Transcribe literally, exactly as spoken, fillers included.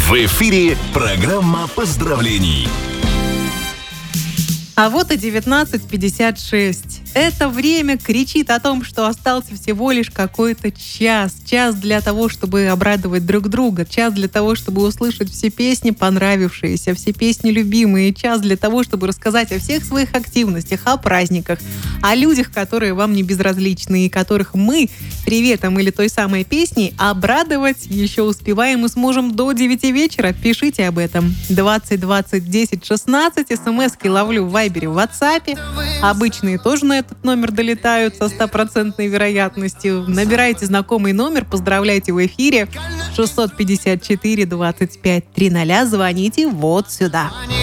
В эфире программа поздравлений. А вот и девятнадцать пятьдесят шесть. Это время кричит о том, что остался всего лишь какой-то час. Час для того, чтобы обрадовать друг друга. Час для того, чтобы услышать все песни понравившиеся, все песни любимые. Час для того, чтобы рассказать о всех своих активностях, о праздниках, о людях, которые вам не безразличны и которых мы приветом или той самой песней обрадовать еще успеваем и сможем до девяти вечера. Пишите об этом. двадцать двадцать десять шестнадцать. СМСки ловлю в Вайбере, в WhatsApp. Обычные тоже на этот номер долетают со стопроцентной вероятностью. Набирайте знакомый номер, поздравляйте в эфире. шестьсот пятьдесят четыре двадцать пять триста. Звоните вот сюда.